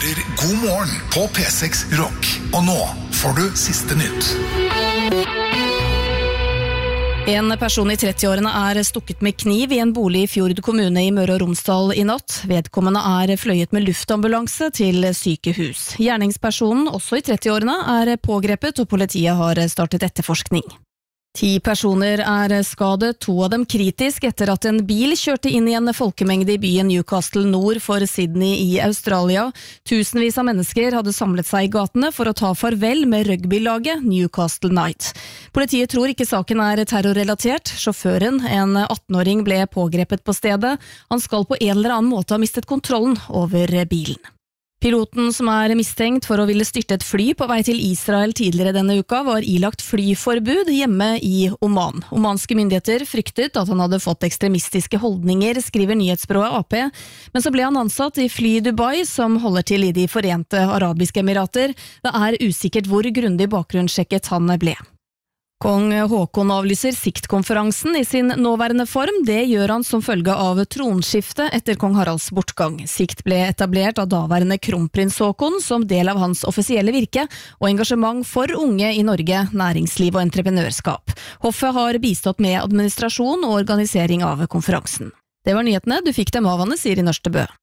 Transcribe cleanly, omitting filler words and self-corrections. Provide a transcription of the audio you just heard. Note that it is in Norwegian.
hører God morgen på P6 Rock. Og nå får du siste nytt. En person i 30-årene stukket med kniv i en bolig i Fjord kommune i Møre og Romsdal i natt. Vedkommende fløyet med luftambulanse til sykehus. Gjerningspersonen, også i 30-årene, pågrepet, og politiet har startet etterforskning. 10 personer skadet, 2 av dem kritisk etter at en bil kjørte inn i en folkemengde i byen Newcastle nord for Sydney i Australia. Tusenvis av mennesker hadde samlet seg i gatene for å ta farvel med rugbylaget Newcastle Knight. Politiet tror ikke saken terrorrelatert. Sjåføren, en 18-åring, ble pågrepet på stedet. Han skal på en eller annen måte ha mistet kontrollen over bilen. Piloten som mistenkt for å ville styrte et fly på vei til Israel tidligere denne uka, var ilagt flyforbud hjemme i Oman. Omanske myndigheter fryktet at han hadde fått ekstremistiske holdninger, skriver nyhetsbyrået AP, men så ble han ansatt i Fly Dubai, som holder til i de Forente Arabiske Emirater. Det usikkert hvor grundig bakgrunnssjekket han ble. Kong Håkon avlyser siktkonferansen i sin nåværende form. Det gjør han som følge av tronskifte etter kong Haralds bortgang. Sikt ble etablert av daværende kronprins Håkon som del av hans offisielle virke og engasjement for unge i Norge, næringsliv og entreprenørskap. Hoffet har bistått med administrasjon og organisering av konferansen. Det var nyhetene, du fikk dem av Anne Siri Nørstebø.